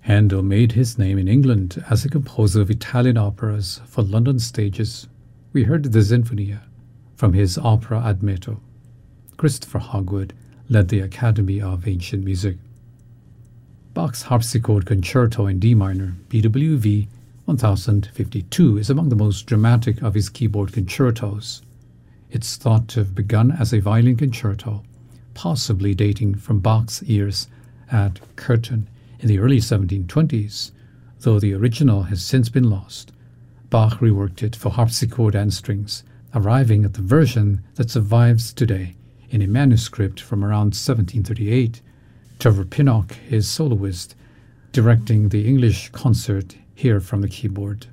Handel made his name in England as a composer of Italian operas for London stages. We heard the Sinfonia from his opera Admeto. Christopher Hogwood led the Academy of Ancient Music. Bach's Harpsichord Concerto in D minor, BWV 1052, is among the most dramatic of his keyboard concertos. It's thought to have begun as a violin concerto, possibly dating from Bach's years at Curtin in the early 1720s, though the original has since been lost. Bach reworked it for harpsichord and strings, arriving at the version that survives today in a manuscript from around 1738. Trevor Pinnock, his soloist, directing the English concert here from the keyboard.